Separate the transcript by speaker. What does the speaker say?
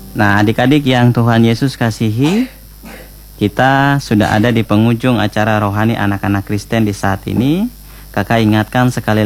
Speaker 1: Nah, adik-adik yang Tuhan Yesus kasihi, kita sudah ada di penghujung acara rohani anak-anak Kristen di saat ini. Kakak ingatkan sekali